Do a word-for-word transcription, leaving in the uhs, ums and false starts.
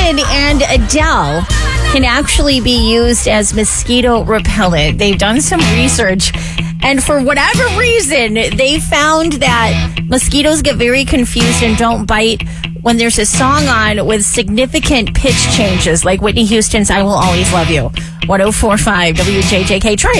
Houston and Adele can actually be used as mosquito repellent. They've done some research, and for whatever reason, they found that mosquitoes get very confused and don't bite when there's a song on with significant pitch changes, like Whitney Houston's I Will Always Love You. one oh four point five W J J K. Try